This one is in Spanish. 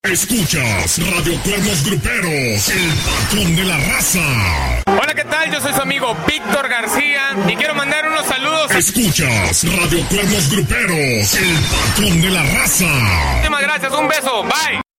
Escuchas Radio Cuernos Gruperos, el patrón de la raza. Hola, ¿qué tal? Yo soy su amigo Víctor García y quiero mandar unos saludos. Escuchas Radio Cuernos Gruperos, el patrón de la raza. Muchísimas gracias, un beso, bye.